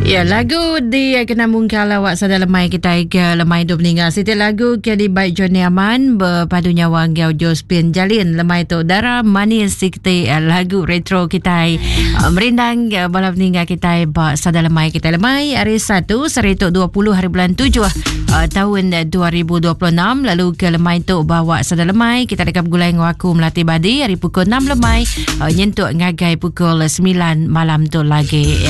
Ya, lagu di kena mungkal awak sada lemai kita ke lemai do meninggal. Setiap lagu ke di baik Johnny Aman berpadu nyawa ngau Jospin Jalin lemai tu darah manis sikti lagu retro kita merindang bala meninggal kita ba sada lemai kita lemai hari 1 Serituk 20 hari bulan 7 tahun 2026 lalu ke lemai tu bawa sada lemai kita dekat gulai ngaku melati badi hari pukul 6 lemai nyentuk ngagai pukul 9 malam tu lagi.